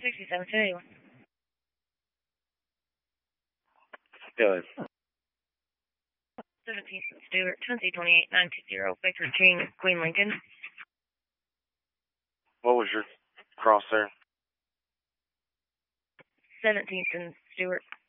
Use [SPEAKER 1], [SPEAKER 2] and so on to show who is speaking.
[SPEAKER 1] 67
[SPEAKER 2] Go ahead.
[SPEAKER 1] 17th and Stewart, 2828920, Baker King, Queen Lincoln.
[SPEAKER 2] What was your cross there?
[SPEAKER 1] 17th and Stewart.